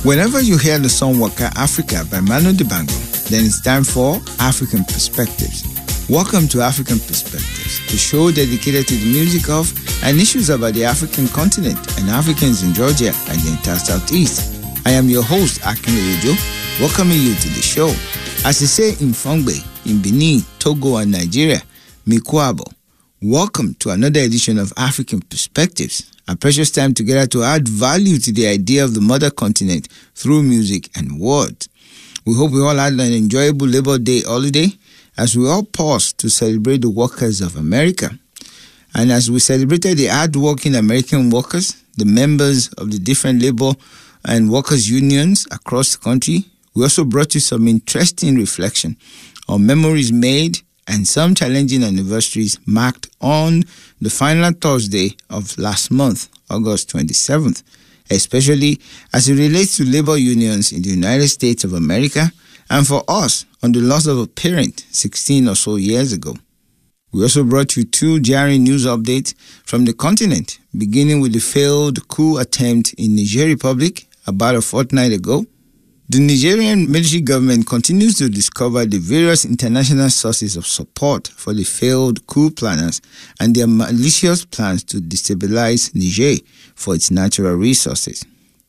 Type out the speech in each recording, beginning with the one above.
Whenever you hear the song Waka Africa by Manu Dibango, then it's time for African Perspectives. Welcome to African Perspectives, the show dedicated to the music of and issues about the African continent and Africans in Georgia and the entire Southeast. I am your host, Akin Rejo, welcoming you to the show. As they say in Fongbe, in Benin, Togo, and Nigeria, Mikwabo. Welcome to another edition of African Perspectives, a precious time together to add value to the idea of the mother continent through music and words. We hope we all had an enjoyable Labor Day holiday as we all pause to celebrate the workers of America. And as we celebrated the hard-working American workers, the members of the different labor and workers' unions across the country, we also brought you some interesting reflection on memories made and some challenging anniversaries marked on the final Thursday of last month, August 27th, especially as it relates to labor unions in the United States of America and for us on the loss of a parent 16 or so years ago. We also brought you two jarring news updates from the continent, beginning with the failed coup attempt in Niger Republic about a fortnight ago. The Nigerian military government continues to discover the various international sources of support for the failed coup planners and their malicious plans to destabilize Niger for its natural resources.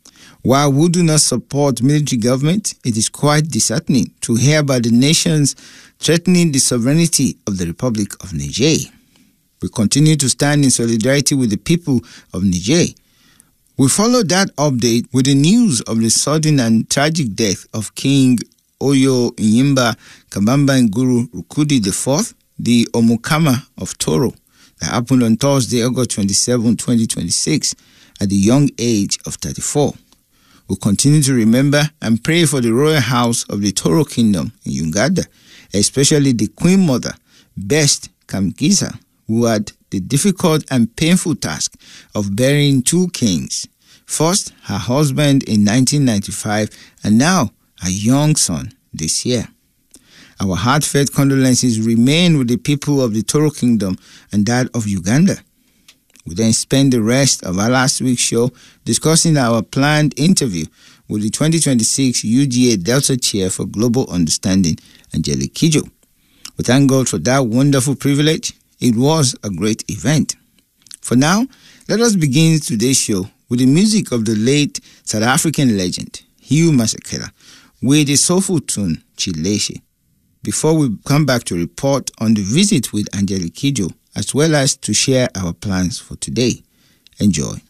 While we do not support military government, it is quite disheartening to hear about the nations threatening the sovereignty of the Republic of Niger. We continue to stand in solidarity with the people of Niger. We followed that update with the news of the sudden and tragic death of King Oyo Nyimba Kabamba Nguru Rukudi IV, the Omukama of Toro, that happened on Thursday, August 27, 2026, at the young age of 34. We'll continue to remember and pray for the royal house of the Toro Kingdom in Uganda, especially the Queen Mother, Best Kamgiza, who had the difficult and painful task of bearing two kings. First, her husband in 1995, and now her young son this year. Our heartfelt condolences remain with the people of the Toro Kingdom and that of Uganda. We then spent the rest of our last week's show discussing our planned interview with the 2026 UGA Delta Chair for Global Understanding, Angelique Kidjo. We thank God for that wonderful privilege. It was a great event. For now, let us begin today's show with the music of the late South African legend, Hugh Masekela, with the soulful tune, Chileshe, before we come back to report on the visit with Angelique Kidjo, as well as to share our plans for today. Enjoy.